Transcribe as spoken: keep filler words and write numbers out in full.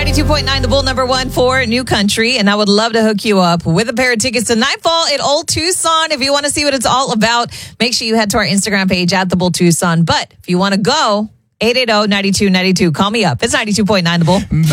ninety-two point nine, the Bull, number one for New Country. And I would love to hook you up with a pair of tickets to Nightfall at Old Tucson. If you want to see what it's all about, make sure you head to our Instagram page at the Bull Tucson. But if you want to go, eight eight zero, nine two nine two. Call me up. It's ninety-two point nine, the Bull.